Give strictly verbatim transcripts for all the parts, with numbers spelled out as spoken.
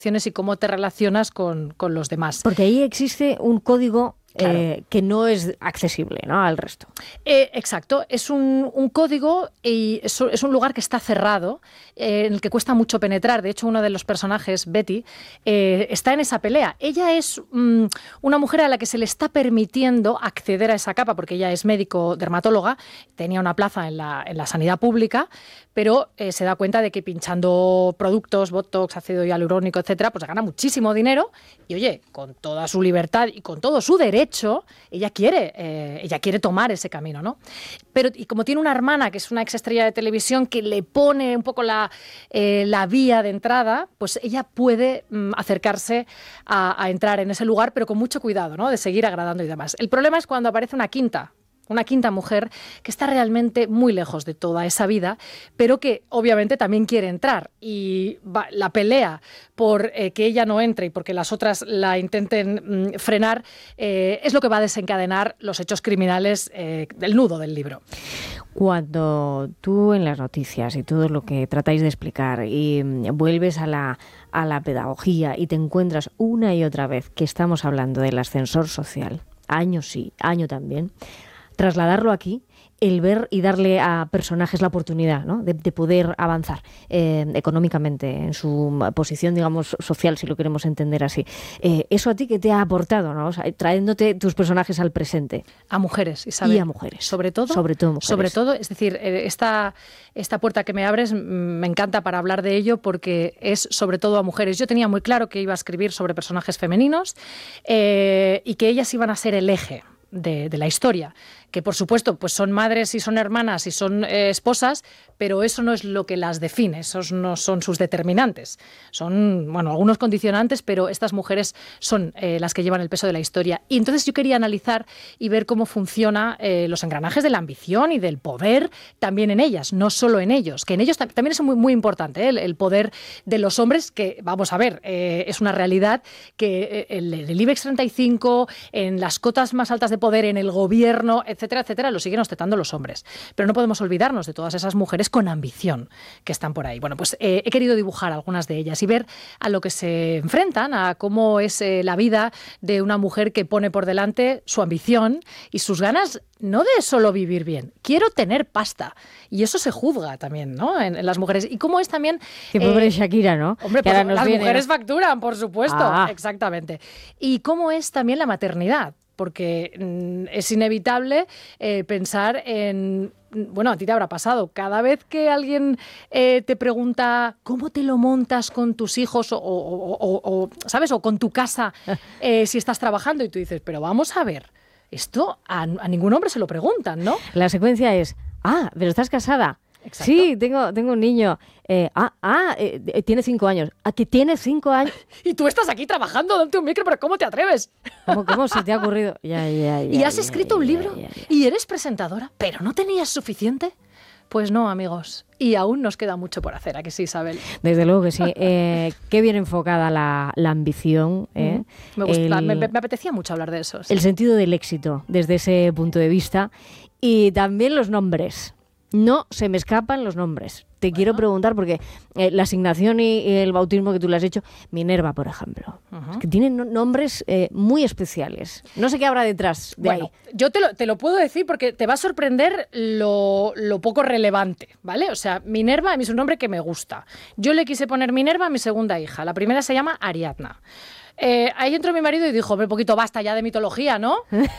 y cómo te relacionas con, con los demás. Porque ahí existe un código Claro. eh, que no es accesible, ¿no?, al resto. Eh, exacto, es un, un código y es, es un lugar que está cerrado, eh, en el que cuesta mucho penetrar. De hecho, uno de los personajes, Betty, eh, está en esa pelea. Ella es mm, una mujer a la que se le está permitiendo acceder a esa capa, porque ella es médico dermatóloga, tenía una plaza en la, en la sanidad pública, pero eh, se da cuenta de que pinchando productos, botox, ácido hialurónico, etcétera, pues gana muchísimo dinero y, oye, con toda su libertad y con todo su derecho, ella quiere, eh, ella quiere tomar ese camino, ¿no? Pero y como tiene una hermana que es una exestrella de televisión que le pone un poco la, eh, la vía de entrada, pues ella puede mm, acercarse a, a entrar en ese lugar, pero con mucho cuidado, ¿no?, de seguir agradando y demás. El problema es cuando aparece una quinta, una quinta mujer que está realmente muy lejos de toda esa vida, pero que obviamente también quiere entrar. Y va, la pelea por eh, que ella no entre y porque las otras la intenten mm, frenar eh, es lo que va a desencadenar los hechos criminales eh, del nudo del libro. Cuando tú en las noticias y todo lo que tratáis de explicar y vuelves a la, a la pedagogía y te encuentras una y otra vez que estamos hablando del ascensor social, año sí, año también, trasladarlo aquí, el ver y darle a personajes la oportunidad, ¿no?, de, de poder avanzar eh, económicamente en su posición, digamos, social, si lo queremos entender así. Eh, ¿Eso a ti qué te ha aportado, ¿no?, o sea, trayéndote tus personajes al presente? A mujeres, Isabel. Y a mujeres. Sobre todo, sobre todo mujeres. Sobre todo, es decir, esta, esta puerta que me abres me encanta para hablar de ello porque es sobre todo a mujeres. Yo tenía muy claro que iba a escribir sobre personajes femeninos eh, y que ellas iban a ser el eje De, de la historia, que por supuesto pues son madres y son hermanas y son eh, esposas, pero eso no es lo que las define, esos no son sus determinantes, son, bueno, algunos condicionantes, pero estas mujeres son eh, las que llevan el peso de la historia. Y entonces yo quería analizar y ver cómo funciona eh, los engranajes de la ambición y del poder también en ellas, no solo en ellos, que en ellos tam- también es muy, muy importante, ¿eh? el, el poder de los hombres, que vamos a ver, eh, es una realidad que eh, el, el IBEX treinta y cinco, en las cotas más altas de poder, en el gobierno, etcétera, etcétera, lo siguen ostentando los hombres. Pero no podemos olvidarnos de todas esas mujeres con ambición que están por ahí. Bueno, pues eh, he querido dibujar algunas de ellas y ver a lo que se enfrentan, a cómo es eh, la vida de una mujer que pone por delante su ambición y sus ganas, no de solo vivir bien, quiero tener pasta. Y eso se juzga también, ¿no?, en, en las mujeres. Y cómo es también... Qué pobre eh, Shakira, ¿no? Hombre, que pues, ahora nos las viene, mujeres ¿no? facturan, por supuesto. Ah. Exactamente. Y cómo es también la maternidad, porque mm, es inevitable eh, pensar en... Bueno, a ti te habrá pasado. Cada vez que alguien eh, te pregunta cómo te lo montas con tus hijos o, o, o, o ¿sabes? O con tu casa, eh, si estás trabajando, y tú dices, pero vamos a ver, esto a, a ningún hombre se lo preguntan, ¿no? La secuencia es, ah, pero estás casada. Exacto. Sí, tengo, tengo un niño. Eh, ah, ah eh, eh, tiene cinco años. ¿A que tiene cinco años? Y tú estás aquí trabajando, dándote un micro, pero ¿cómo te atreves? ¿Cómo, cómo se te ha ocurrido? Ya, ya, ya, y has ya, escrito ya, un ya, libro ya, ya. y eres presentadora, pero ¿no tenías suficiente? Pues no, amigos. Y aún nos queda mucho por hacer, ¿a que sí, Isabel? Desde luego que sí. Eh, qué bien enfocada la, la ambición. ¿eh? Me, gusta, el, me, me apetecía mucho hablar de eso. Sí. El sentido del éxito, desde ese punto de vista. Y también los nombres. No se me escapan los nombres. Te bueno. quiero preguntar, porque eh, la asignación y, y el bautismo que tú le has hecho, Minerva, por ejemplo, uh-huh. es que tienen no, nombres eh, muy especiales. No sé qué habrá detrás de bueno, ahí. Yo te lo, te lo puedo decir porque te va a sorprender lo, lo poco relevante, ¿vale? O sea, Minerva a mí es un nombre que me gusta. Yo le quise poner Minerva a mi segunda hija. La primera se llama Ariadna. Eh, ahí entró mi marido y dijo, un poquito basta ya de mitología, ¿no?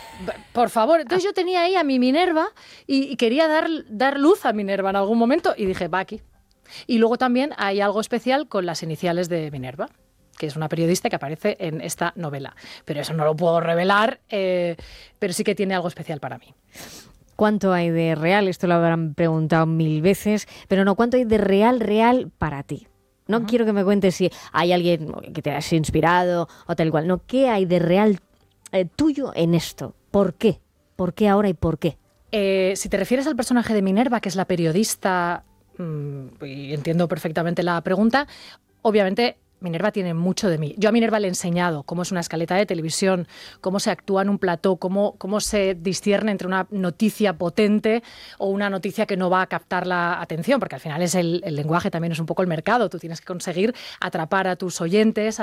Por favor. Entonces yo tenía ahí a mi Minerva y, y quería dar, dar luz a Minerva en algún momento y dije, va aquí. Y luego también hay algo especial con las iniciales de Minerva, que es una periodista que aparece en esta novela. Pero eso no lo puedo revelar, eh, pero sí que tiene algo especial para mí. ¿Cuánto hay de real? Esto lo habrán preguntado mil veces, pero no, ¿cuánto hay de real, real para ti? No uh-huh. quiero que me cuentes si hay alguien que te has inspirado o tal cual. No, ¿qué hay de real eh, tuyo en esto? ¿Por qué? ¿Por qué ahora y por qué? Eh, si te refieres al personaje de Minerva, que es la periodista, mmm, y entiendo perfectamente la pregunta, obviamente Minerva tiene mucho de mí. Yo a Minerva le he enseñado cómo es una escaleta de televisión, cómo se actúa en un plató, cómo, cómo se discierne entre una noticia potente o una noticia que no va a captar la atención, porque al final es el, el lenguaje también es un poco el mercado. Tú tienes que conseguir atrapar a tus oyentes,